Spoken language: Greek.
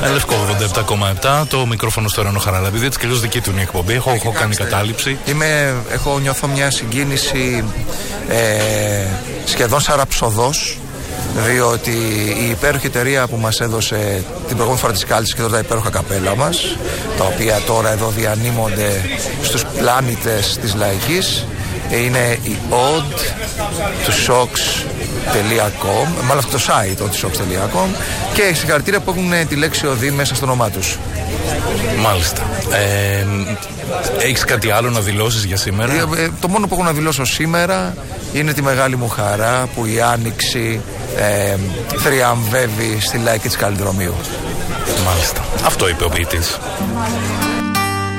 Λευκό 87,7. Το μικρόφωνο στο Ρένο Χαραλαμπίδη. Κυρίως δική του είναι η εκπομπή. Έχω κάνει κατάληψη. Νιώθω μια συγκίνηση σχεδόν σαραψοδός, διότι η υπέροχη εταιρεία που μας έδωσε την προηγούμενη φορά της κάλυψης και τώρα τα υπέροχα καπέλα μας, τα οποία τώρα εδώ διανύμονται στους πλάνητες της λαϊκής, είναι η Ode του Shocks.com, μάλλον αυτό το site oddshocks.com, και συγχαρητήρια που έχουν τη λέξη οδή μέσα στο όνομά τους. Μάλιστα. Έχεις κάτι άλλο να δηλώσεις για σήμερα? Το μόνο που έχω να δηλώσω σήμερα είναι τη μεγάλη μου χαρά που η Άνοιξη θριαμβεύει στη λαϊκή της Καλλιδρομίου. Μάλιστα. Αυτό είπε ο ποιητής.